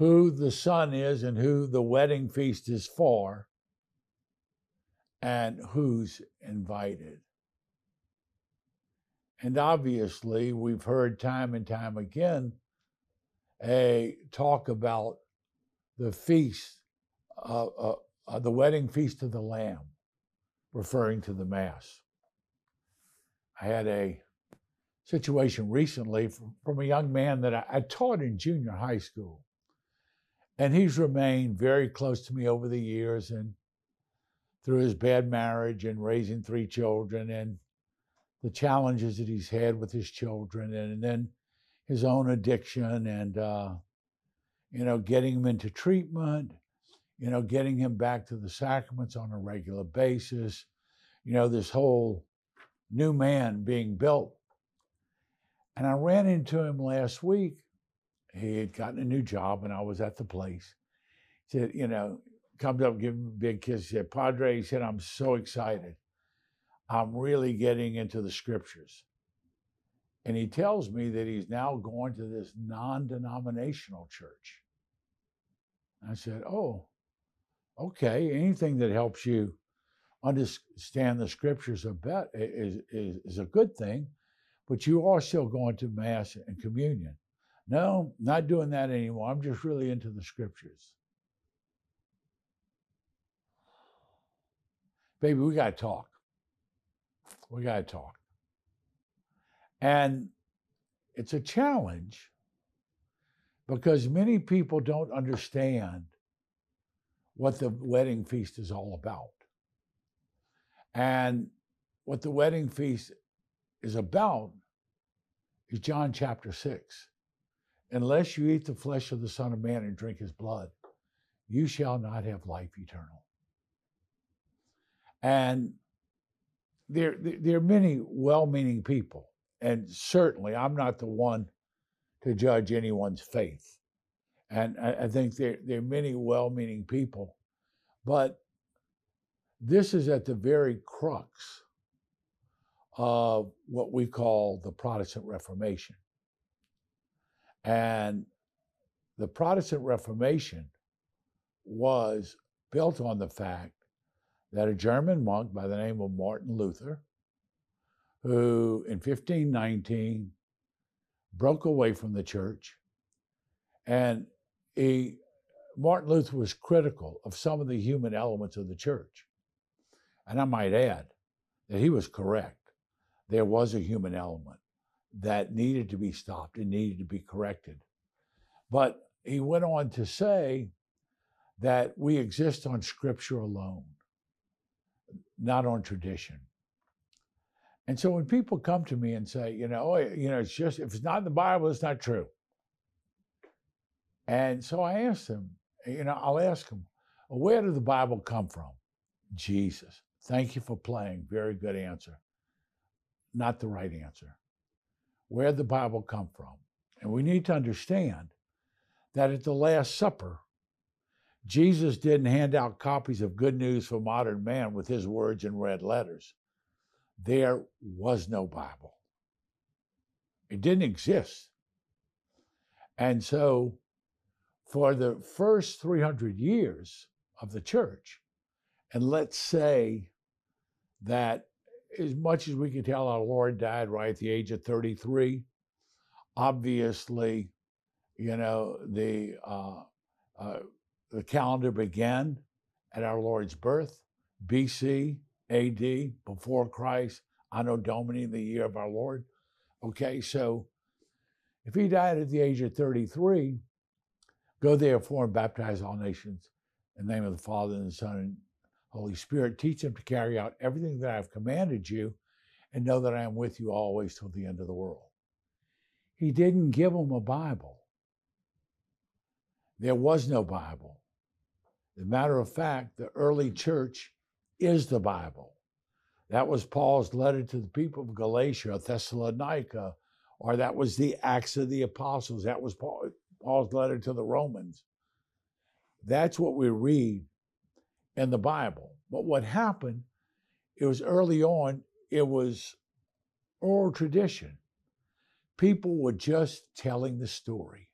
who the son is and who the wedding feast is for and who's invited. And obviously, we've heard time and time again a talk about the feast, the wedding feast of the Lamb, referring to the Mass. I had a situation recently from a young man that I taught in junior high school. And he's remained very close to me over the years, and through his bad marriage and raising 3 children and the challenges that he's had with his children, and then his own addiction and, getting him into treatment, getting him back to the sacraments on a regular basis, this whole new man being built. And I ran into him last week. He had gotten a new job and I was at the place. He said, comes up, give him a big kiss. He said, Padre, he said, I'm so excited. I'm really getting into the scriptures. And he tells me that he's now going to this non-denominational church. I said, oh, okay. Anything that helps you understand the scriptures a bit is a good thing, but you are still going to Mass and communion. No, not doing that anymore. I'm just really into the scriptures. Baby, we got to talk. We got to talk. And it's a challenge because many people don't understand what the wedding feast is all about. And what the wedding feast is about is John chapter 6. Unless you eat the flesh of the Son of Man and drink his blood, you shall not have life eternal. And there are many well-meaning people, and certainly I'm not the one to judge anyone's faith. And I think there are many well-meaning people, but this is at the very crux of what we call the Protestant Reformation. And the Protestant Reformation was built on the fact that a German monk by the name of Martin Luther, who in 1519 broke away from the church, and Martin Luther was critical of some of the human elements of the church. And I might add that he was correct. There was a human element that needed to be stopped and needed to be corrected. But he went on to say that we exist on Scripture alone, not on tradition. And so when people come to me and say, it's just, if it's not in the Bible, it's not true. And so I ask them, I'll ask them, well, where did the Bible come from? Jesus. Thank you for playing. Very good answer. Not the right answer. Where did the Bible come from? And we need to understand that at the Last Supper, Jesus didn't hand out copies of Good News for Modern Man with his words in red letters. There was no Bible. It didn't exist. And so for the first 300 years of the church, and let's say that as much as we can tell, our Lord died right at the age of 33. Obviously, the calendar began at our Lord's birth, BC, AD, before Christ, Anno Domini, the year of our Lord. Okay, so if he died at the age of 33, go therefore and baptize all nations in the name of the Father and the Son and Holy Spirit. Teach them to carry out everything that I've commanded you, and know that I am with you always till the end of the world. He didn't give them a Bible. There was no Bible. As a matter of fact, the early church is the Bible. That was Paul's letter to the people of Galatia, Thessalonica, or that was the Acts of the Apostles. That was Paul's letter to the Romans. That's what we read in the Bible. But what happened, it was early on, it was oral tradition. People were just telling the story.